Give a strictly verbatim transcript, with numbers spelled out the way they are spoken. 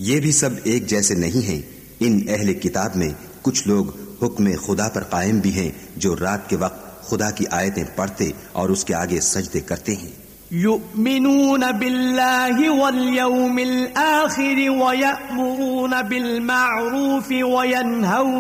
ये भी सब एक जैसे नहीं हैं। इन अहले किताब में कुछ लोग हुक्म खुदा पर कायम भी हैं, जो रात के वक्त खुदा की आयतें पढ़ते और उसके आगे सजदे करते हैं। युमिनून बिल्लाहि वल यौमिल आखिर व यअमुरून बिल मारूफ व यनहौन